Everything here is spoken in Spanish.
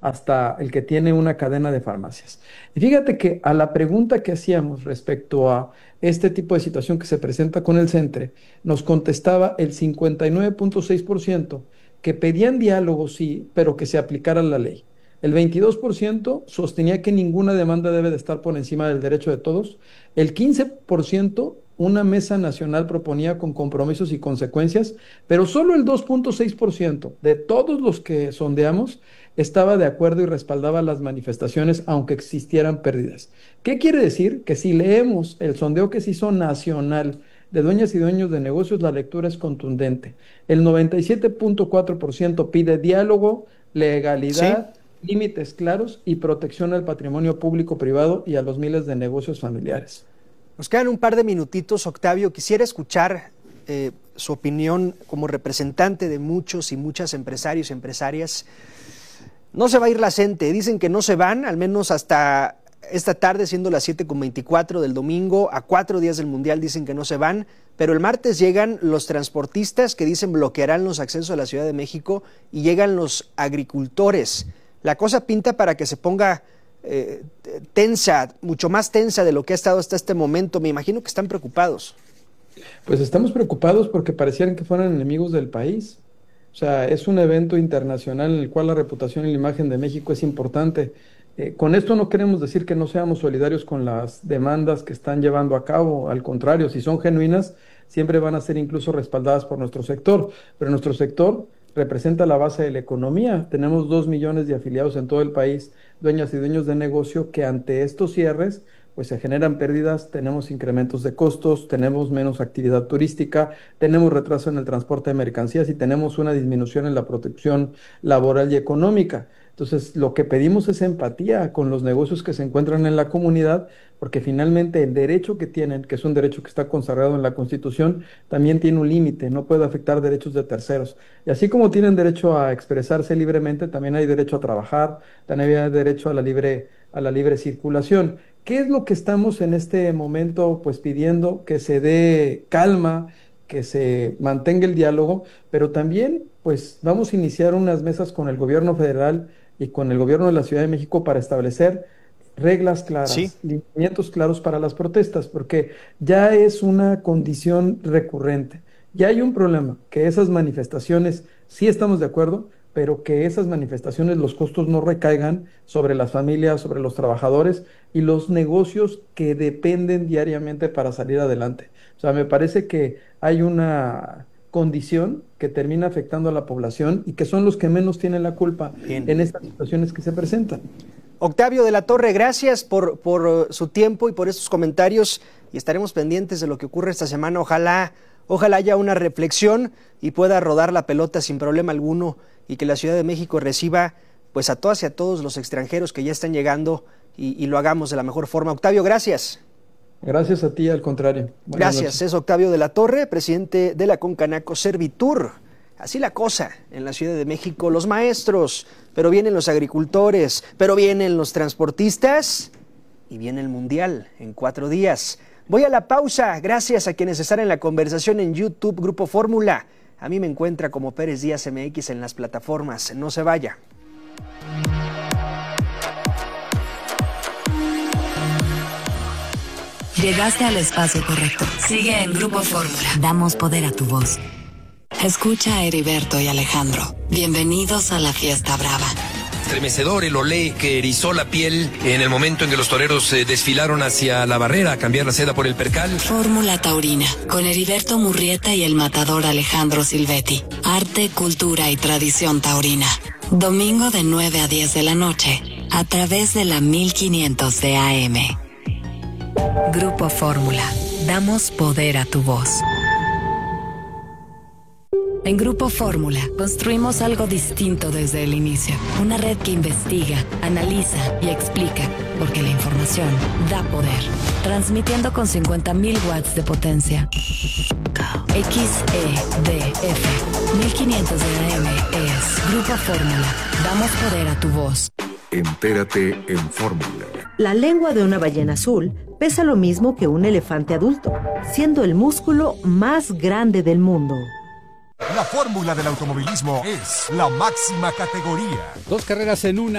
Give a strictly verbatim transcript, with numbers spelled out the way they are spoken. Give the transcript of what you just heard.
hasta el que tiene una cadena de farmacias. Y fíjate que a la pregunta que hacíamos respecto a este tipo de situación que se presenta con el CENTRE, nos contestaba el cincuenta y nueve punto seis por ciento que pedían diálogo, sí, pero que se aplicara la ley. El veintidós por ciento sostenía que ninguna demanda debe de estar por encima del derecho de todos. El quince por ciento una mesa nacional proponía con compromisos y consecuencias, pero solo el dos punto seis por ciento de todos los que sondeamos estaba de acuerdo y respaldaba las manifestaciones aunque existieran pérdidas. ¿Qué quiere decir? Que si leemos el sondeo que se hizo nacional de dueñas y dueños de negocios, la lectura es contundente. El noventa y siete punto cuatro por ciento pide diálogo, legalidad, sí, límites claros y protección al patrimonio público-privado y a los miles de negocios familiares. Nos quedan un par de minutitos, Octavio. Quisiera escuchar eh, su opinión como representante de muchos y muchas empresarios y empresarias. No se va a ir la gente, dicen que no se van, al menos hasta esta tarde, siendo las siete con veinticuatro del domingo, a cuatro días del Mundial dicen que no se van, pero el martes llegan los transportistas que dicen bloquearán los accesos a la Ciudad de México y llegan los agricultores. La cosa pinta para que se ponga eh, tensa, mucho más tensa de lo que ha estado hasta este momento. Me imagino que están preocupados. Pues estamos preocupados porque parecieran que fueran enemigos del país. O sea, es un evento internacional en el cual la reputación y la imagen de México es importante. Eh, con esto no queremos decir que no seamos solidarios con las demandas que están llevando a cabo. Al contrario, si son genuinas, siempre van a ser incluso respaldadas por nuestro sector. Pero nuestro sector representa la base de la economía. Tenemos dos millones de afiliados en todo el país, dueñas y dueños de negocio, que ante estos cierres pues se generan pérdidas, tenemos incrementos de costos, tenemos menos actividad turística, tenemos retraso en el transporte de mercancías y tenemos una disminución en la protección laboral y económica. Entonces, lo que pedimos es empatía con los negocios que se encuentran en la comunidad, porque finalmente el derecho que tienen, que es un derecho que está consagrado en la Constitución, también tiene un límite, no puede afectar derechos de terceros. Y así como tienen derecho a expresarse libremente, también hay derecho a trabajar, también hay derecho a la libre, a la libre circulación. ¿Qué es lo que estamos en este momento pues pidiendo? Que se dé calma, que se mantenga el diálogo, pero también pues vamos a iniciar unas mesas con el gobierno federal y con el gobierno de la Ciudad de México para establecer reglas claras, sí, lineamientos claros para las protestas, porque ya es una condición recurrente. Ya hay un problema, que esas manifestaciones, sí estamos de acuerdo, pero que esas manifestaciones, los costos no recaigan sobre las familias, sobre los trabajadores y los negocios que dependen diariamente para salir adelante. O sea, me parece que hay una condición que termina afectando a la población y que son los que menos tienen la culpa Bien. en estas situaciones que se presentan. Octavio de la Torre, gracias por, por su tiempo y por estos comentarios y estaremos pendientes de lo que ocurre esta semana. Ojalá, ojalá haya una reflexión y pueda rodar la pelota sin problema alguno y que la Ciudad de México reciba pues a todas y a todos los extranjeros que ya están llegando y, y lo hagamos de la mejor forma. Octavio, gracias. Gracias a ti, al contrario. Buenas gracias, noches. Es Octavio de la Torre, presidente de la Concanaco Servitur. Así la cosa en la Ciudad de México, los maestros, pero vienen los agricultores, pero vienen los transportistas y viene el Mundial en cuatro días. Voy a la pausa, gracias a quienes están en la conversación en YouTube, Grupo Fórmula. A mí me encuentra como Pérez Díaz M X en las plataformas. No se vaya. Llegaste al espacio correcto. Sigue en Grupo Fórmula. Damos poder a tu voz. Escucha a Heriberto y Alejandro. Bienvenidos a la fiesta brava. Estremecedor el olé que erizó la piel en el momento en que los toreros eh, desfilaron hacia la barrera a cambiar la seda por el percal. Fórmula Taurina, con Heriberto Murrieta y el matador Alejandro Silvetti. Arte, cultura y tradición taurina. Domingo de nueve a diez de la noche, a través de la mil quinientos de A M. Grupo Fórmula, damos poder a tu voz. En Grupo Fórmula construimos algo distinto desde el inicio. Una red que investiga, analiza y explica, porque la información da poder. Transmitiendo con cincuenta mil watts de potencia. X E D F mil quinientos de A M es Grupo Fórmula. Damos poder a tu voz. Entérate en Fórmula. La lengua de una ballena azul pesa lo mismo que un elefante adulto, siendo el músculo más grande del mundo. La fórmula del automovilismo es la máxima categoría. Dos carreras en una.